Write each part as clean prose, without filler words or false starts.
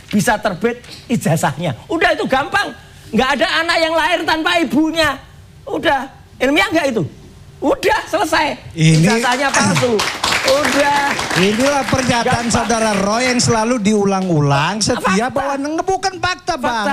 bisa terbit ijazahnya. Udah itu gampang. Nggak ada anak yang lahir tanpa ibunya. Udah. Ilmiah nggak itu? Udah selesai. Ijazahnya palsu. Udah. Inilah pernyataan saudara Roy yang selalu diulang-ulang setiap bahwa bukan fakta Bang.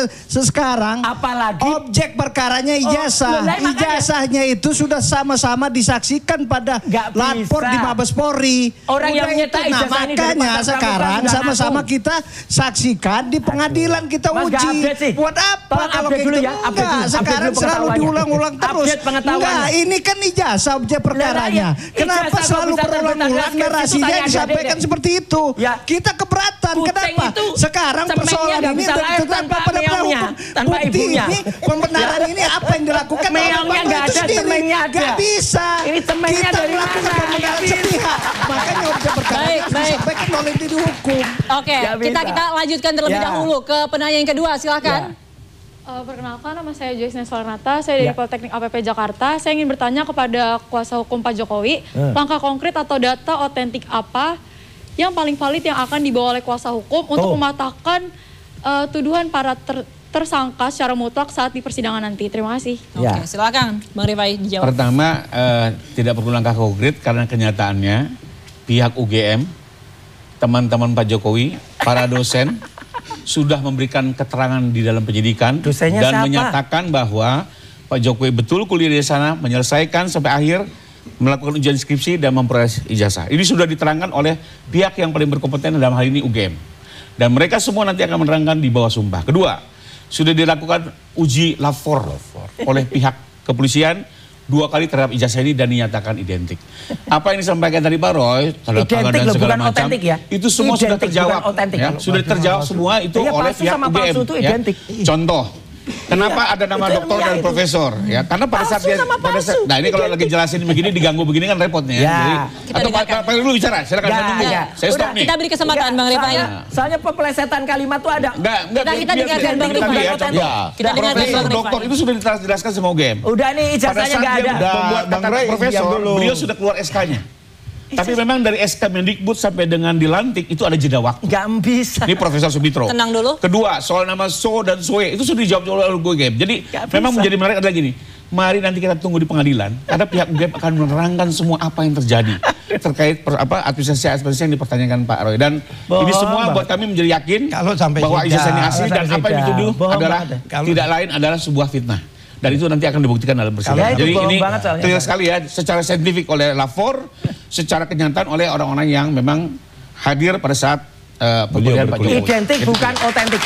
Sekarang apalagi objek perkaranya ijazah. Ijazahnya itu sudah sama-sama disaksikan pada lapor di Mabes Polri. Orang yang menyetak ijazah ini makanya sekarang sama-sama kita saksikan di pengadilan kita uji. Buat apa kalau gitu? Enggak, sekarang selalu diulang-ulang terus. Enggak, ini kan ijazah objek perkaranya. Kenapa selalu berulang-ulang narasinya disampaikan seperti itu? Kita keberatan. Kenapa? Sekarang persoalan ini tanpa pada hukum. Bukti ini, pembenaran ini apa yang dilakukan meongnya nggak ada, temengnya ada. Gak bisa. Ini temengnya kita dari melakukan mana? pembenaran sepihak. Makanya objek perkara disampaikan oleh di hukum. Oke, kita lanjutkan terlebih dahulu ke penanya yang kedua, silakan. Perkenalkan, nama saya Joyce Nesolanata, saya dari Politeknik APP Jakarta. Saya ingin bertanya kepada kuasa hukum Pak Jokowi, langkah konkret atau data otentik apa yang paling valid yang akan dibawa oleh kuasa hukum untuk mematahkan tuduhan para tersangka secara mutlak saat di persidangan nanti. Terima kasih. Oke, silakan Bang Rifai dijawab. Pertama, tidak perlu langkah konkret karena kenyataannya pihak UGM, teman-teman Pak Jokowi, para dosen, sudah memberikan keterangan di dalam penyidikan dan menyatakan bahwa Pak Jokowi betul kuliah di sana, menyelesaikan sampai akhir, melakukan ujian skripsi dan memperoleh ijazah. Ini sudah diterangkan oleh pihak yang paling berkompeten dalam hal ini UGM. Dan mereka semua nanti akan menerangkan di bawah sumpah. Kedua, sudah dilakukan uji lapor oleh pihak kepolisian 2 kali terhadap ijazah ini dan dinyatakan identik. Apa yang disampaikan tadi Pak Roy, identik loh, bukan otentik ya. Itu semua sudah terjawab. Ya, sudah terjawab semua itu oleh pihak UGM. Ya. Contoh, kenapa ada nama doktor dan profesor? Ya, karena pada saat dia nah ini kalau lagi jelasin begini diganggu begini kan repotnya. Ya. Jadi, atau Pak dulu bicara, silakan saya tunggu. Saya stop nih. Kita beri kesempatan Bang Rifai. Soalnya pepelesetan kalimat tuh ada. Kita dengarkan Bang Rifai. Kita profesor doktor itu sudah dijelaskan sama UGM. Udah nih ijazahnya nggak ada. Membuat kata profesor, beliau sudah keluar SK-nya. Tapi memang dari SK Mendikbud sampai dengan dilantik itu ada jeda waktu. Gak bisa. Ini Profesor Subitro. Tenang dulu. Kedua, soal nama So dan Soe itu sudah dijawab oleh UGM. Jadi memang menjadi menarik adalah gini. Mari nanti kita tunggu di pengadilan. Karena pihak UGM akan menerangkan semua apa yang terjadi terkait administrasi yang dipertanyakan Pak Roy. Dan ini semua buat kami menjadi yakin bahwa ijazah ini asli dan apa yang dituduh adalah tidak lain adalah sebuah fitnah. Dan itu nanti akan dibuktikan dalam persidangan. Jadi ini clear sekali ya, secara saintifik oleh lapor, secara kenyataan oleh orang-orang yang memang hadir pada saat pemilihan Pak Jokowi. Identik bukan otentik.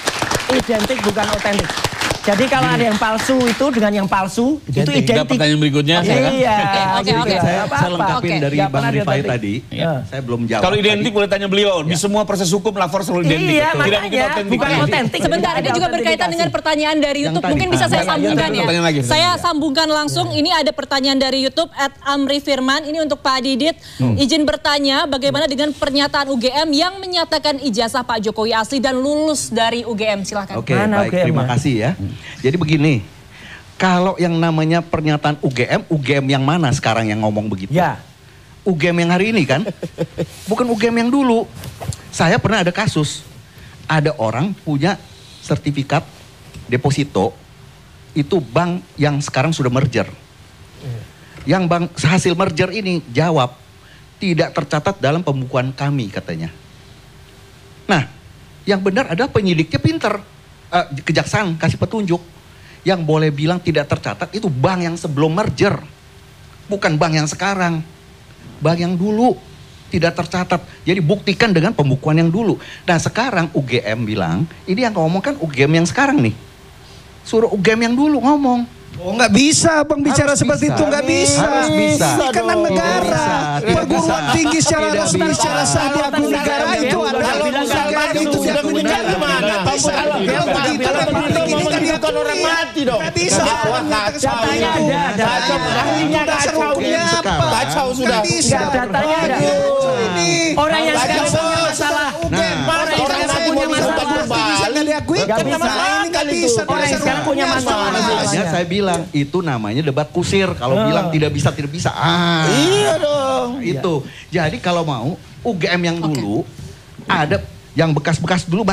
Identik bukan otentik. Jadi kalau ada yang palsu itu dengan yang palsu itu identik. Pertanyaan berikutnya saya kan? Iya. Oke. Saya lengkapin dari Bang Rifai tadi. Saya belum jawab. Kalau identik boleh tanya beliau. Di semua proses hukum lapor selalu identik. Iya, makanya bukan otentik. Sebentar, ini juga berkaitan dengan pertanyaan dari YouTube. Mungkin bisa saya sambungkan ya. Saya sambungkan langsung. Ini ada pertanyaan dari YouTube @amrifirman. Ini untuk Pak Didit. Izin bertanya, bagaimana dengan pernyataan UGM yang menyatakan ijazah Pak Jokowi asli dan lulus dari UGM? Silahkan. Oke, baik. Terima kasih ya. Jadi begini, kalau yang namanya pernyataan UGM yang mana sekarang yang ngomong begitu? Ya. UGM yang hari ini kan? Bukan UGM yang dulu. Saya pernah ada kasus, ada orang punya sertifikat deposito, itu bank yang sekarang sudah merger. Yang bank hasil merger ini jawab, tidak tercatat dalam pembukuan kami katanya. Nah, yang benar adalah penyidiknya pinter. Kejaksaan kasih petunjuk. Yang boleh bilang tidak tercatat itu bank yang sebelum merger. Bukan bank yang sekarang. Bank yang dulu tidak tercatat. Jadi buktikan dengan pembukuan yang dulu. Nah sekarang UGM bilang, ini yang ngomong kan UGM yang sekarang nih. Suruh UGM yang dulu ngomong. Oh nggak bisa Bang bicara seperti itu, nggak bisa. Harus bisa. Ini kan negara. Perguruan tinggi secara resmi, secara sah diakui negara itu adalah itu diakui negara. Mana? Kalau bukan orang mati dong. Nggak bisa. Datanya ada. Ahlinya kacau sudah. Datanya ada. Orang yang sekarang punya masalah. Orang yang punya masalah. Nggak diakui. Nggak bisa. Orang yang sekarang punya masalah. Makanya saya bilang itu namanya debat kusir. Kalau bilang tidak bisa. Iya dong. Itu. Jadi kalau mau UGM yang dulu ada yang bekas-bekas dulu